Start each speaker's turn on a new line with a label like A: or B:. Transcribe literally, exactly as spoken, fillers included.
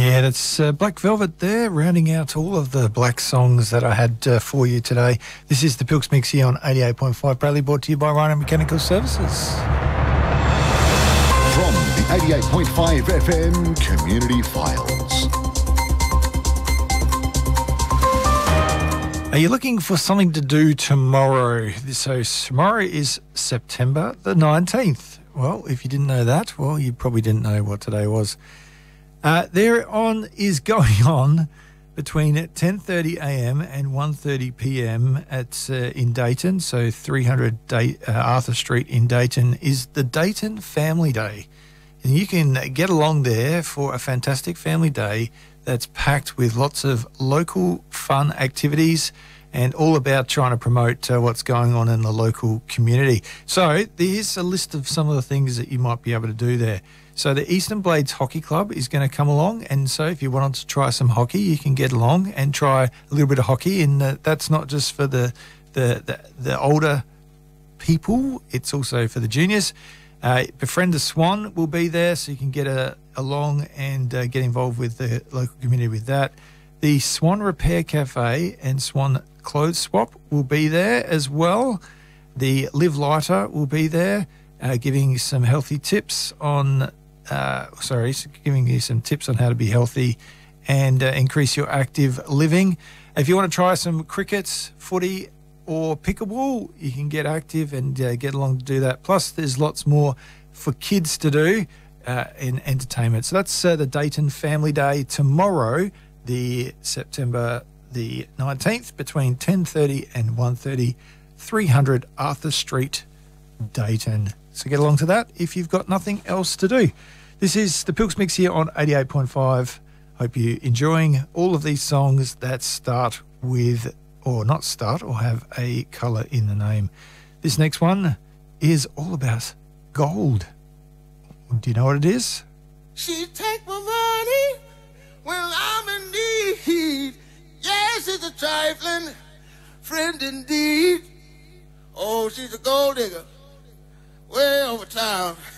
A: Yeah, that's uh, Black Velvet there, rounding out all of the black songs that I had uh, for you today. This is the Pilks Mix here on eighty-eight point five, proudly brought to you by Rhino Mechanical Services.
B: From the eighty-eight point five F M Community Files.
A: Are you looking for something to do tomorrow? So tomorrow is September the nineteenth. Well, if you didn't know that, well, you probably didn't know what today was. Uh, there on is going on between ten thirty a m and one thirty p m at uh, in Dayton, so three hundred Day, uh, Arthur Street in Dayton, is the Dayton Family Day. And you can get along there for a fantastic family day that's packed with lots of local fun activities and all about trying to promote uh, what's going on in the local community. So there's a list of some of the things that you might be able to do there. So the Eastern Blades Hockey Club is going to come along, and so if you wanted to try some hockey, you can get along and try a little bit of hockey. And uh, that's not just for the, the the the older people; it's also for the juniors. Uh, Befriend the Swan will be there, so you can get a, along and uh, get involved with the local community with that. The Swan Repair Cafe and Swan Clothes Swap will be there as well. The Live Lighter will be there, uh, giving some healthy tips on. Uh, sorry, giving you some tips on how to be healthy and uh, increase your active living. If you want to try some cricket, footy or pickleball, you can get active and uh, get along to do that. Plus, there's lots more for kids to do uh, in entertainment. So that's uh, the Dayton Family Day tomorrow, the September the nineteenth, between ten thirty and one thirty, three hundred Arthur Street, Dayton. So get along to that if you've got nothing else to do. This is the Pilks Mix here on eighty-eight point five. Hope you're enjoying all of these songs that start with, or not start, or have a colour in the name. This next one is all about gold. Do you know what it is?
C: She take my money when I'm in need. Yes, it's a trifling friend indeed. Oh, she's a gold digger way over town.